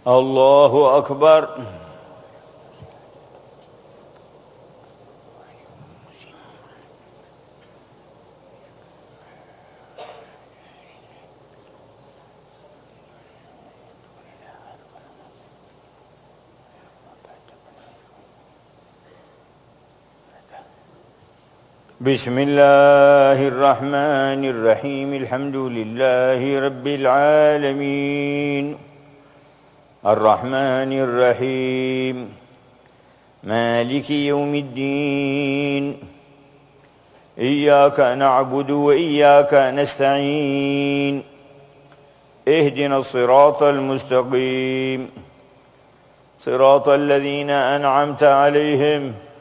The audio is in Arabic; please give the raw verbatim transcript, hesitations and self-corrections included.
الله أكبر. بسم الله الرحمن الرحيم. الحمد لله رب العالمين الرحمن الرحيم مالك يوم الدين. إياك نعبد وإياك نستعين. اهدنا الصراط المستقيم صراط الذين أنعمت عليهم